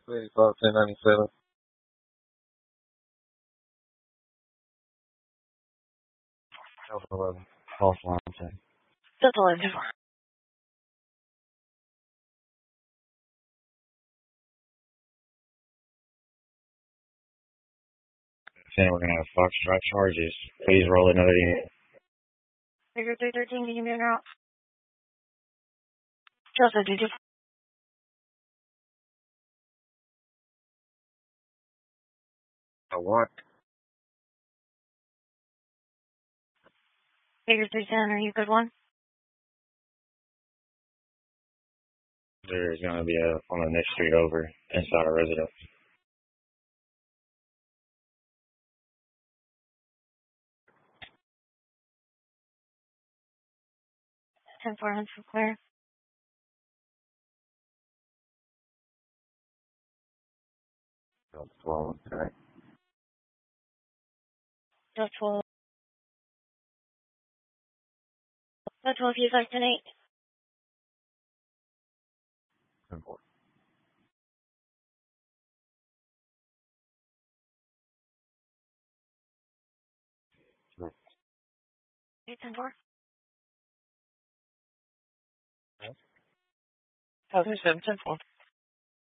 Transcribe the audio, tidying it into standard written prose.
85, 1097. Alpha 11. False line check. That's all I do. Saying we're gonna have Foxtrot charges. Please roll another unit. Figure 313, can you give me a route? Joseph, did you? A what? Figure 310, are you good one? There's gonna be on the next street over inside a residence. 10-4, for clear. That's 12, okay. Just 12. That's 12, you guys, 10-8. 10-4. Sure. 10-4. Okay. Oh, there's 7-10-4.